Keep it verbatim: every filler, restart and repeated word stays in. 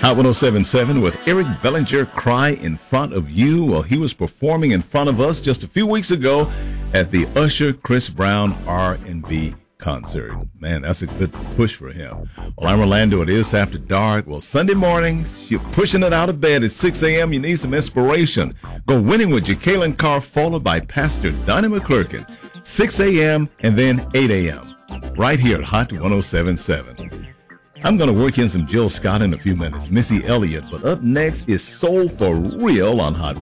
Hot ten seventy-seven with Eric Bellinger, Cry in Front of You. Well, he was performing in front of us just a few weeks ago at the Usher Chris Brown R and B concert. Man, that's a good push for him. Well, I'm Orlando. It is After Dark. Well, Sunday morning, you're pushing it out of bed at six a.m. You need some inspiration. Go Winning with Jacqueline Carr, followed by Pastor Donnie McClurkin. six a.m. and then eight a.m. right here at Hot ten seventy-seven. I'm going to work in some Jill Scott in a few minutes, Missy Elliott, but up next is Soul for Real on Hot